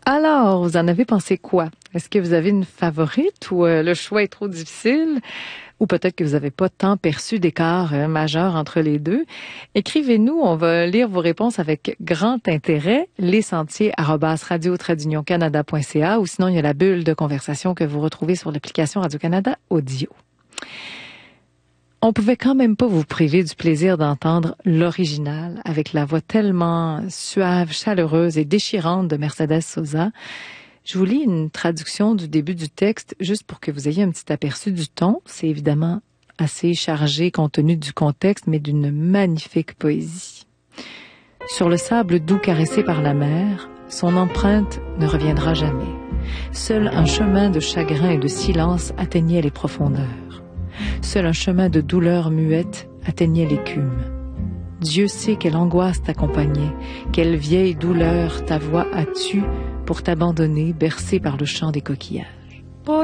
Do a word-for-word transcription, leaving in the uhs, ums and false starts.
Alors, vous en avez pensé quoi? Est-ce que vous avez une favorite ou euh, le choix est trop difficile? Ou peut-être que vous n'avez pas tant perçu d'écart euh, majeur entre les deux. Écrivez-nous, on va lire vos réponses avec grand intérêt. Lesentiers arobase radio trait canada point c a ou sinon il y a la bulle de conversation que vous retrouvez sur l'application Radio-Canada Audio. On pouvait quand même pas vous priver du plaisir d'entendre l'original avec la voix tellement suave, chaleureuse et déchirante de Mercedes Sosa. Je vous lis une traduction du début du texte juste pour que vous ayez un petit aperçu du ton. C'est évidemment assez chargé compte tenu du contexte, mais d'une magnifique poésie. Sur le sable doux caressé par la mer, son empreinte ne reviendra jamais. Seul un chemin de chagrin et de silence atteignait les profondeurs. Seul un chemin de douleur muette atteignait l'écume. Dieu sait quelle angoisse t'accompagnait, quelle vieille douleur ta voix a tue pour t'abandonner, bercé par le chant des coquillages.